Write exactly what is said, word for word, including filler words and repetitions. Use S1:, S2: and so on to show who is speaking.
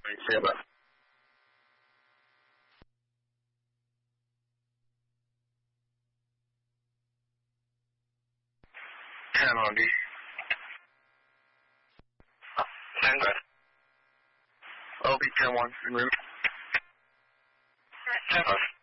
S1: Say about. ten on D. ten good. O B ten one en route. ten